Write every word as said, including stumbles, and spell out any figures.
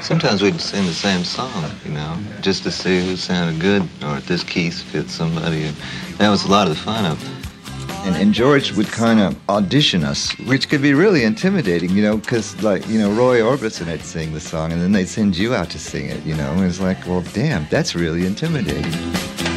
Sometimes we'd sing the same song, you know, just to see who sounded good or if this key fit somebody. That was a lot of the fun of it. And, and George would kind of audition us, which could be really intimidating, you know, because, like, you know, Roy Orbison would sing the song, and then they'd send you out to sing it, you know, and it's like, well, damn, that's really intimidating.